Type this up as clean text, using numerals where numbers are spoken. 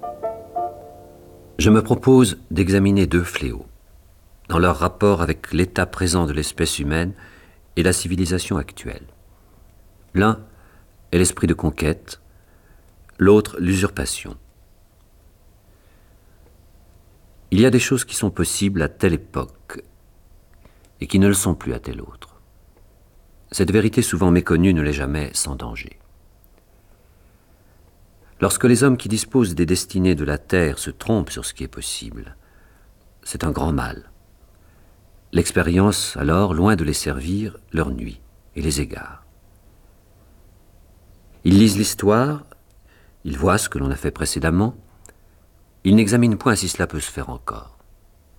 Je me propose d'examiner deux fléaux, dans leur rapport avec l'état présent de l'espèce humaine et la civilisation actuelle. L'un est l'esprit de conquête, l'autre l'usurpation. Il y a des choses qui sont possibles à telle époque et qui ne le sont plus à telle autre. Cette vérité souvent méconnue ne l'est jamais sans danger. Lorsque les hommes qui disposent des destinées de la terre se trompent sur ce qui est possible, c'est un grand mal. L'expérience, alors, loin de les servir, leur nuit et les égare. Ils lisent l'histoire, ils voient ce que l'on a fait précédemment, ils n'examinent point si cela peut se faire encore.